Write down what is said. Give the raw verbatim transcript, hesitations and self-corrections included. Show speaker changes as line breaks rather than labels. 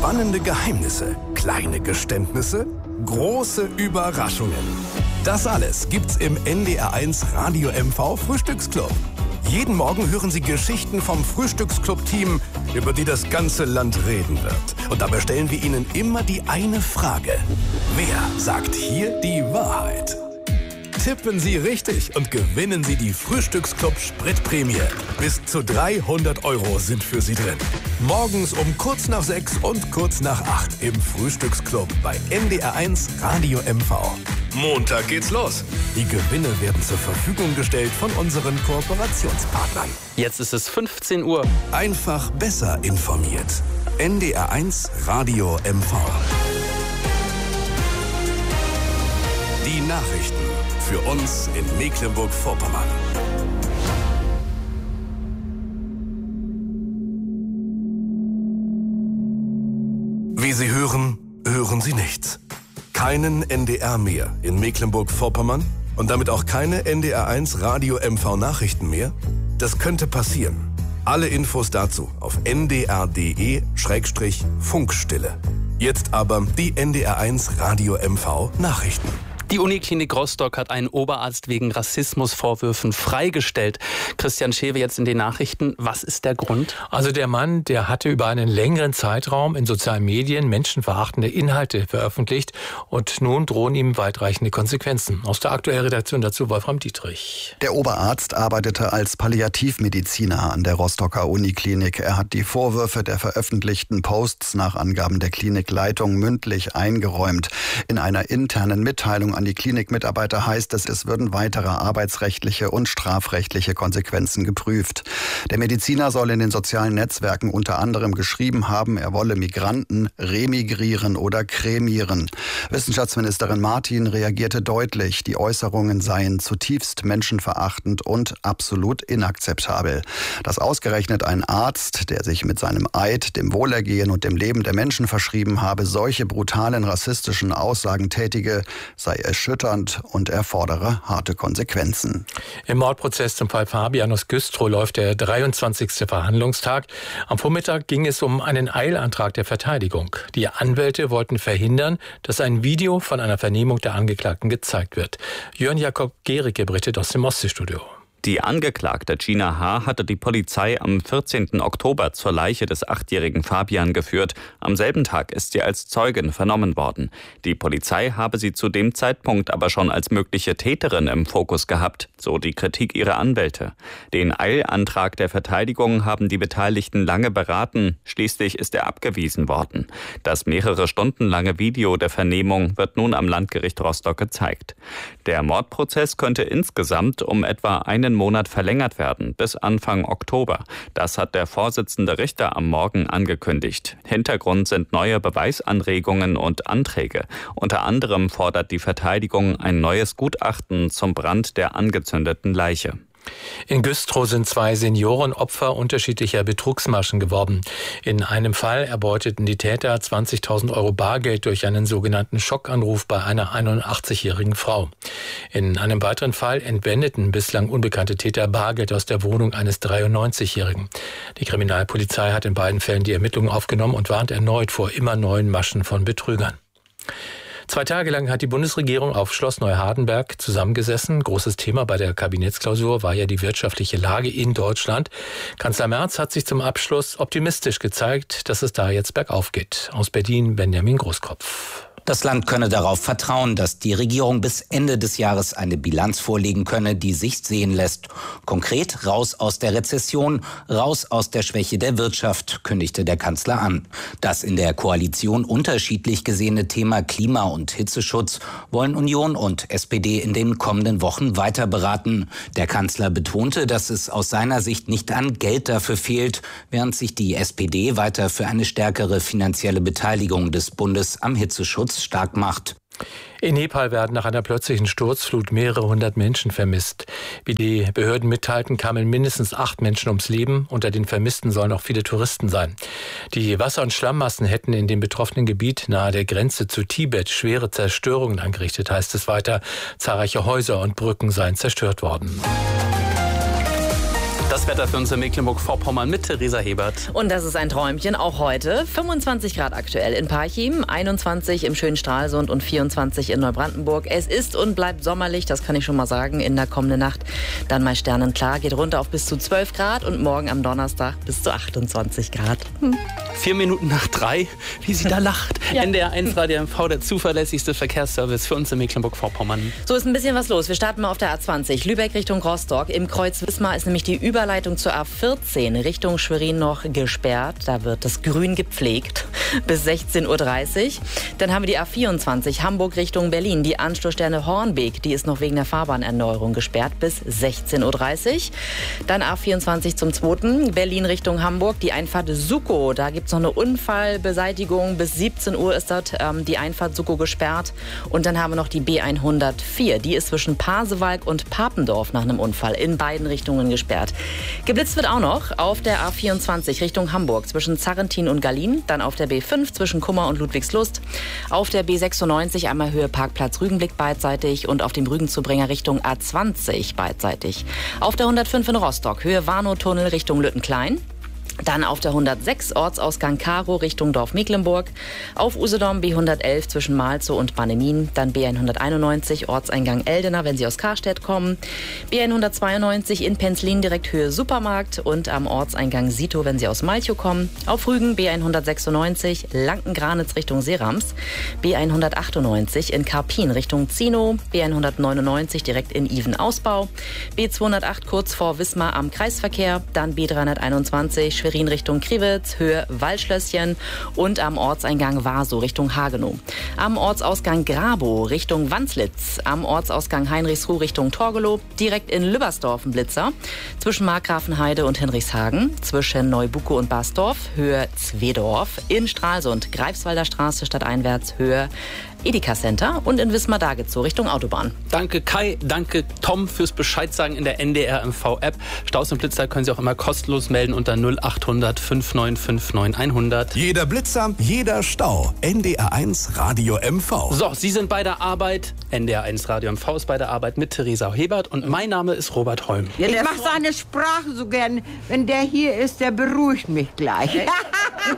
Spannende Geheimnisse, kleine Geständnisse, große Überraschungen. Das alles gibt's im N D R eins Radio M V Frühstücksclub. Jeden Morgen hören Sie Geschichten vom Frühstücksclub-Team, über die das ganze Land reden wird. Und dabei stellen wir Ihnen immer die eine Frage. Wer sagt hier die Wahrheit? Tippen Sie richtig und gewinnen Sie die Frühstücksclub Spritprämie. Bis zu dreihundert Euro sind für Sie drin. Morgens um kurz nach sechs und kurz nach acht im Frühstücksclub bei N D R eins Radio M V. Montag geht's los. Die Gewinne werden zur Verfügung gestellt von unseren Kooperationspartnern.
Jetzt ist es fünfzehn Uhr.
Einfach besser informiert. N D R eins Radio M V. Die Nachrichten für uns in Mecklenburg-Vorpommern. Wie Sie hören, hören Sie nichts. Keinen N D R mehr in Mecklenburg-Vorpommern und damit auch keine N D R eins Radio M V Nachrichten mehr? Das könnte passieren. Alle Infos dazu auf n d r punkt d e Schrägstrich Funkstille. Jetzt aber die N D R eins Radio M V Nachrichten.
Die Uniklinik Rostock hat einen Oberarzt wegen Rassismusvorwürfen freigestellt. Christian Schewe jetzt in den Nachrichten. Was ist der Grund?
Also der Mann, der hatte über einen längeren Zeitraum in sozialen Medien menschenverachtende Inhalte veröffentlicht und nun drohen ihm weitreichende Konsequenzen. Aus der aktuellen Redaktion dazu Wolfram Dietrich.
Der Oberarzt arbeitete als Palliativmediziner an der Rostocker Uniklinik. Er hat die Vorwürfe der veröffentlichten Posts nach Angaben der Klinikleitung mündlich eingeräumt. In einer internen Mitteilung an die Klinikmitarbeiter heißt es, es würden weitere arbeitsrechtliche und strafrechtliche Konsequenzen geprüft. Der Mediziner soll in den sozialen Netzwerken unter anderem geschrieben haben, er wolle Migranten remigrieren oder kremieren. Wissenschaftsministerin Martin reagierte deutlich, die Äußerungen seien zutiefst menschenverachtend und absolut inakzeptabel. Dass ausgerechnet ein Arzt, der sich mit seinem Eid dem Wohlergehen und dem Leben der Menschen verschrieben habe, solche brutalen rassistischen Aussagen tätige, sei erschütternd und erfordere harte Konsequenzen.
Im Mordprozess zum Fall Fabian aus Güstrow läuft der dreiundzwanzigste Verhandlungstag. Am Vormittag ging es um einen Eilantrag der Verteidigung. Die Anwälte wollten verhindern, dass ein Video von einer Vernehmung der Angeklagten gezeigt wird. Jörn Jakob Gericke berichtet aus dem Ostseestudio.
Die Angeklagte Gina H. hatte die Polizei am vierzehnten Oktober zur Leiche des achtjährigen Fabian geführt. Am selben Tag ist sie als Zeugin vernommen worden. Die Polizei habe sie zu dem Zeitpunkt aber schon als mögliche Täterin im Fokus gehabt, so die Kritik ihrer Anwälte. Den Eilantrag der Verteidigung haben die Beteiligten lange beraten. Schließlich ist er abgewiesen worden. Das mehrere Stunden lange Video der Vernehmung wird nun am Landgericht Rostock gezeigt. Der Mordprozess könnte insgesamt um etwa einen Monat verlängert werden, bis Anfang Oktober. Das hat der Vorsitzende Richter am Morgen angekündigt. Hintergrund sind neue Beweisanregungen und Anträge. Unter anderem fordert die Verteidigung ein neues Gutachten zum Brand der angezündeten Leiche.
In Güstrow sind zwei Senioren Opfer unterschiedlicher Betrugsmaschen geworden. In einem Fall erbeuteten die Täter zwanzigtausend Euro Bargeld durch einen sogenannten Schockanruf bei einer einundachtzigjährigen Frau. In einem weiteren Fall entwendeten bislang unbekannte Täter Bargeld aus der Wohnung eines dreiundneunzigjährigen. Die Kriminalpolizei hat in beiden Fällen die Ermittlungen aufgenommen und warnt erneut vor immer neuen Maschen von Betrügern. Zwei Tage lang hat die Bundesregierung auf Schloss Neuhardenberg zusammengesessen. Großes Thema bei der Kabinettsklausur war ja die wirtschaftliche Lage in Deutschland. Kanzler Merz hat sich zum Abschluss optimistisch gezeigt, dass es da jetzt bergauf geht. Aus Berlin Benjamin Großkopf.
Das Land könne darauf vertrauen, dass die Regierung bis Ende des Jahres eine Bilanz vorlegen könne, die sich sehen lässt. Konkret raus aus der Rezession, raus aus der Schwäche der Wirtschaft, kündigte der Kanzler an. Das in der Koalition unterschiedlich gesehene Thema Klima- und Hitzeschutz wollen Union und S P D in den kommenden Wochen weiter beraten. Der Kanzler betonte, dass es aus seiner Sicht nicht an Geld dafür fehlt, während sich die S P D weiter für eine stärkere finanzielle Beteiligung des Bundes am Hitzeschutz stark macht.
In Nepal werden nach einer plötzlichen Sturzflut mehrere hundert Menschen vermisst. Wie die Behörden mitteilten, kamen mindestens acht Menschen ums Leben. Unter den Vermissten sollen auch viele Touristen sein. Die Wasser- und Schlammmassen hätten in dem betroffenen Gebiet nahe der Grenze zu Tibet schwere Zerstörungen angerichtet, heißt es weiter. Zahlreiche Häuser und Brücken seien zerstört worden.
Das Das Wetter für uns in Mecklenburg-Vorpommern mit Theresa Hebert.
Und das ist ein Träumchen, auch heute. fünfundzwanzig Grad aktuell in Parchim, einundzwanzig im schönen Stralsund und vierundzwanzig in Neubrandenburg. Es ist und bleibt sommerlich, das kann ich schon mal sagen, in der kommenden Nacht. Dann mal sternenklar, geht runter auf bis zu zwölf Grad und morgen am Donnerstag bis zu achtundzwanzig Grad. Hm.
Vier Minuten nach drei, wie sie da lacht. Ja. N D R eins Radio M V, der zuverlässigste Verkehrsservice für uns in Mecklenburg-Vorpommern.
So ist ein bisschen was los. Wir starten mal auf der A zwanzig, Lübeck Richtung Rostock. Im Kreuz Wismar ist nämlich die Überleitung zur A vierzehn Richtung Schwerin noch gesperrt. Da wird das Grün gepflegt bis sechzehn Uhr dreißig. Dann haben wir die A vierundzwanzig, Hamburg Richtung Berlin. Die Anschlussstelle Hornbeek, die ist noch wegen der Fahrbahnerneuerung gesperrt bis sechzehn Uhr dreißig. Dann A vierundzwanzig zum zweiten, Berlin Richtung Hamburg. Die Einfahrt Suckow, da gibt es noch eine Unfallbeseitigung. Bis siebzehn Uhr ist dort ähm, die Einfahrt Suckow gesperrt. Und dann haben wir noch die B hundertvier. Die ist zwischen Pasewalk und Papendorf nach einem Unfall in beiden Richtungen gesperrt. Geblitzt wird auch noch auf der A vierundzwanzig Richtung Hamburg zwischen Zarrentin und Gallien. Dann auf der B fünf zwischen Kummer und Ludwigslust. Auf der B sechsundneunzig einmal Höhe Parkplatz Rügenblick beidseitig und auf dem Rügenzubringer Richtung A zwanzig beidseitig. Auf der hundertfünf in Rostock Höhe Warnow-Tunnel Richtung Lüttenklein. Dann auf der hundertsechs Ortsausgang Karow Richtung Dorf Mecklenburg. Auf Usedom B hundertelf zwischen Malzow und Bannemin. Dann B hunderteinundneunzig Ortseingang Eldener, wenn Sie aus Karstedt kommen. B hundertzweiundneunzig in Penzlin direkt Höhe Supermarkt. Und am Ortseingang Sito, wenn Sie aus Malchow kommen. Auf Rügen B hundertsechsundneunzig Lanken-Granitz Richtung Seerams. B hundertachtundneunzig in Karpin Richtung Zinow. B hundertneunundneunzig direkt in Iven-Ausbau. B zweihundertacht kurz vor Wismar am Kreisverkehr. Dann B dreihunderteinundzwanzig Schwerin Richtung Kriwitz, Höhe Waldschlösschen und am Ortseingang Warsow Richtung Hagenow. Am Ortsausgang Grabow Richtung Wanslitz, am Ortsausgang Heinrichsruh Richtung Torgelow, direkt in Lübbersdorf ein Blitzer, zwischen Markgrafenheide und Hinrichshagen, zwischen Neubuckow und Basdorf, Höhe Zwedorf, in Stralsund, Greifswalder Straße stadteinwärts, Höhe Edeka Center und in Wismar-Dagezow Richtung Autobahn.
Danke Kai, danke Tom fürs Bescheidsagen in der N D R M V-App. Staus und Blitzer können Sie auch immer kostenlos melden unter null achthundert fünf neun fünf neun hundert.
Jeder Blitzer, jeder Stau. N D R eins Radio M V.
So, Sie sind bei der Arbeit. N D R eins Radio M V ist bei der Arbeit mit Theresa Hebert und mein Name ist Robert Holm.
Ja, ich mache seine Sprache so gern. Wenn der hier ist, der beruhigt mich gleich.